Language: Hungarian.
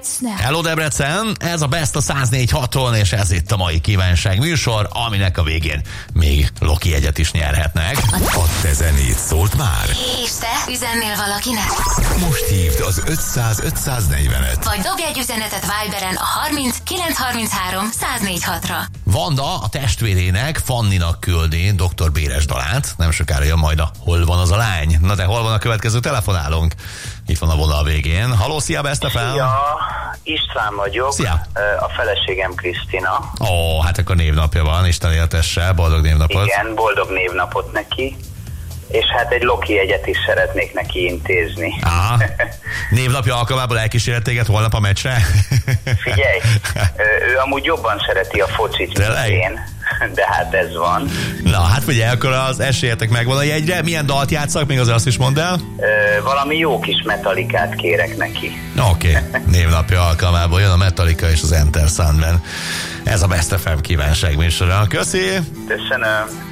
Hello Debrecen, ez a Best a 104.6-on, és ez itt a mai kívánság műsor, aminek a végén még Loki jegyet is nyerhetnek. A te zenét szólt már? És te üzennél valakinek? Most hívd az 500-545-et. Vagy dobj egy üzenetet Viberen a 30 933 104.6-ra. Vanda a testvérének, Fanninak küldi Dr. Béres dalát. Nem sokára jön majd a Hol van az a lány? Na de hol van a következő telefonálónk? Itt van a vonal végén. Halló, szia, Best FM! Szia, István vagyok. Szia. A feleségem Krisztina. Ó, hát akkor névnapja van, Isten éltesse, boldog névnapot. Igen, boldog névnapot neki. És hát egy Loki jegyet is szeretnék neki intézni. Aha. Névnapja alkalmából elkísérhet téged holnap a meccsre? Figyelj, ő amúgy jobban szereti a focit, mint én. De hát ez van. Na, hát figyelj, akkor az esélyetek megvan a jegyre. Milyen dalt játszak? Még azért azt is mondd el. Valami jó kis Metallicát kérek neki. Oké. Névnapja alkalmából jön a Metallica és az Enter Sandman. Ez a Best FM kívánság műsora. Köszi! Köszönöm.